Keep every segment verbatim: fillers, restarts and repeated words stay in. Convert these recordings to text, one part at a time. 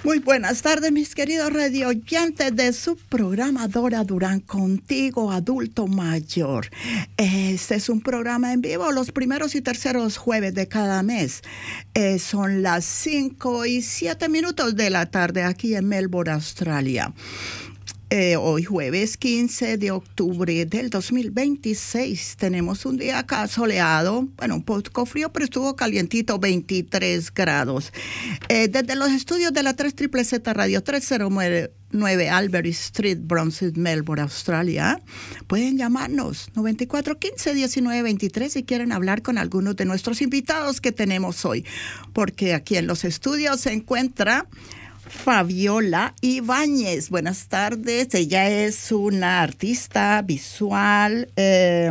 Muy buenas tardes, mis queridos radio oyentes de su programa Dora Durán Contigo, Adulto Mayor. Este es un programa en vivo los primeros y terceros jueves de cada mes. Eh, son las cinco y siete minutos de la tarde aquí en Melbourne, Australia. Eh, hoy jueves quince de octubre del dos mil veintiséis tenemos un día acá soleado, bueno, un poco frío, pero estuvo calientito, veintitrés grados. Eh, desde los estudios de la tres Z Z Radio trescientos nueve Albert Street, Brunswick, Melbourne, Australia, pueden llamarnos noventa y cuatro quince diecinueve veintitrés si quieren hablar con algunos de nuestros invitados que tenemos hoy, porque aquí en los estudios se encuentra Fabiola Ibáñez. Buenas tardes. Ella es una artista visual, eh,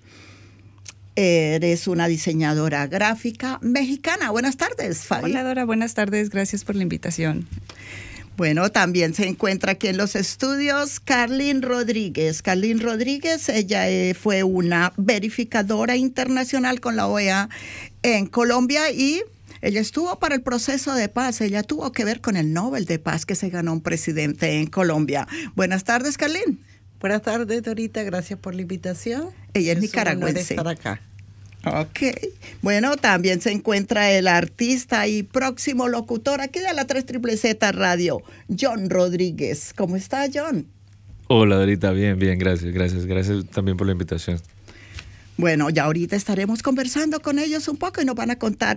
eres una diseñadora gráfica mexicana. Buenas tardes, Fabi. Hola, Dora. Buenas tardes. Gracias por la invitación. Bueno, también se encuentra aquí en los estudios Carlin Rodríguez. Carlin Rodríguez, ella eh, fue una verificadora internacional con la O E A en Colombia y ella estuvo para el proceso de paz. Ella tuvo que ver con el Nobel de Paz que se ganó un presidente en Colombia. Buenas tardes, Carlin. Buenas tardes, Dorita. Gracias por la invitación. Ella es, es nicaragüense. Un honor estar acá. Ok. Bueno, también se encuentra el artista y próximo locutor aquí de la tres Z Z Radio, John Rodríguez. ¿Cómo está, John? Hola, Dorita. Bien, bien. Gracias, gracias. Gracias también por la invitación. Bueno, ya ahorita estaremos conversando con ellos un poco y nos van a contar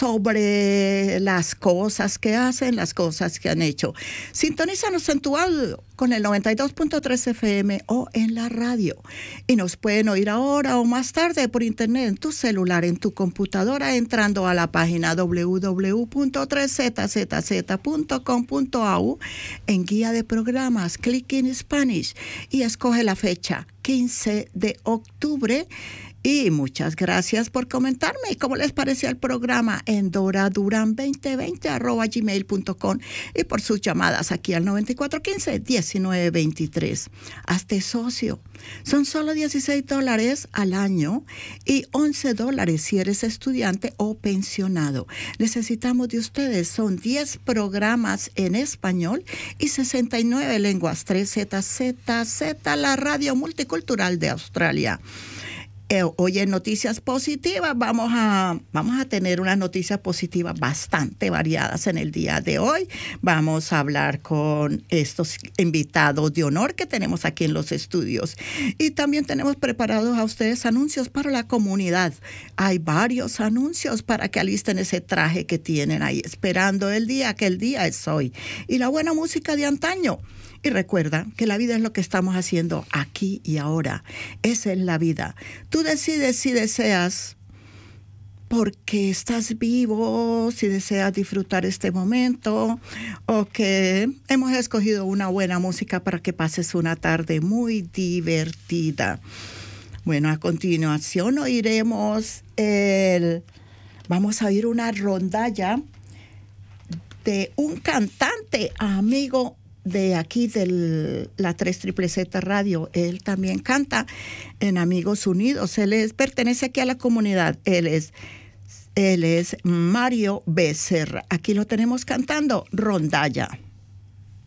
sobre las cosas que hacen, las cosas que han hecho. Sintonízanos en tu audio con el noventa y dos punto tres F M o en la radio. Y nos pueden oír ahora o más tarde por internet, en tu celular, en tu computadora, entrando a la página doble u doble u doble u punto tres z z z punto com punto a u en guía de programas, clic en Spanish y escoge la fecha, quince de octubre. Y muchas gracias por comentarme cómo les pareció el programa en doraduran veinte veinte arroba gmail punto com y por sus llamadas aquí al noventa y cuatro quince diecinueve veintitrés. Hazte socio. Son solo dieciséis dólares al año y once dólares si eres estudiante o pensionado. Necesitamos de ustedes. Son diez programas en español y sesenta y nueve lenguas. tres Z Z Z, la radio multicultural de Australia. Eh, hoy en Noticias Positivas vamos a, vamos a tener unas noticias positivas bastante variadas en el día de hoy. Vamos a hablar con estos invitados de honor que tenemos aquí en los estudios. Y también tenemos preparados a ustedes anuncios para la comunidad. Hay varios anuncios para que alisten ese traje que tienen ahí, esperando el día, que el día es hoy. Y la buena música de antaño. Y recuerda que la vida es lo que estamos haciendo aquí y ahora. Esa es la vida. Tú decides si deseas, porque estás vivo, si deseas disfrutar este momento, o que hemos escogido una buena música para que pases una tarde muy divertida. Bueno, a continuación oiremos el... Vamos a oír una rondalla de un cantante amigo de aquí de la tres Z Z Radio. Él también canta en Amigos Unidos. Él es, pertenece aquí a la comunidad. Él es, él es Mario Becerra. Aquí lo tenemos cantando Rondalla.